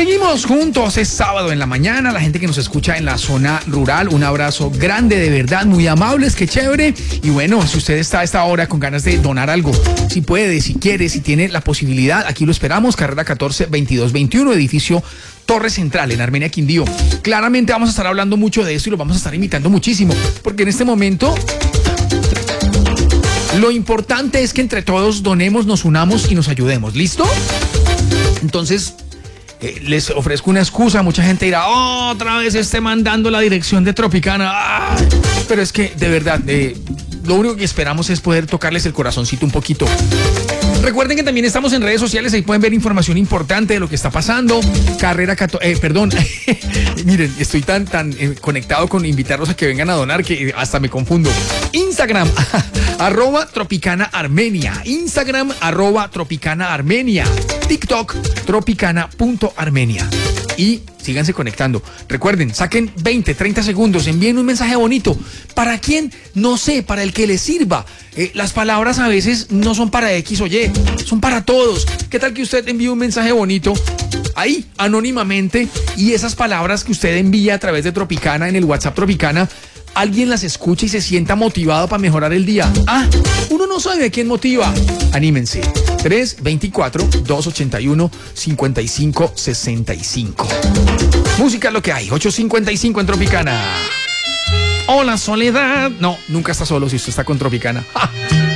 Seguimos juntos, es sábado en la mañana, la gente que nos escucha en la zona rural, un abrazo grande, de verdad, muy amables, qué chévere. Y bueno, si usted está a esta hora con ganas de donar algo, si puede, si quiere, si tiene la posibilidad, aquí lo esperamos, carrera 14 2221, edificio Torre Central, en Armenia, Quindío. Claramente vamos a estar hablando mucho de esto y lo vamos a estar invitando muchísimo, porque en este momento lo importante es que entre todos donemos, nos unamos y nos ayudemos, ¿listo? Entonces, les ofrezco una excusa, mucha gente dirá, otra vez esté mandando la dirección de Tropicana. Pero es que, de verdad, lo único que esperamos es poder tocarles el corazoncito un poquito. Recuerden que también estamos en redes sociales, ahí pueden ver información importante de lo que está pasando. Miren, estoy tan conectado con invitarlos a que vengan a donar que hasta me confundo. Instagram, @tropicana-armenia. Instagram, @tropicana-armenia. TikTok, tropicana.armenia. Y síganse conectando. Recuerden, saquen 20, 30 segundos, envíen un mensaje bonito. ¿Para quién? No sé, para el que les sirva. Las palabras a veces no son para X o Y, son para todos. ¿Qué tal que usted envíe un mensaje bonito ahí, anónimamente, y esas palabras que usted envía a través de Tropicana, en el WhatsApp Tropicana, alguien las escucha y se sienta motivado para mejorar el día? Uno no sabe a quién motiva. Anímense. 324-281-5565. Música es lo que hay. 8:55 en Tropicana. Hola, Soledad. No, nunca está solo si usted está con Tropicana.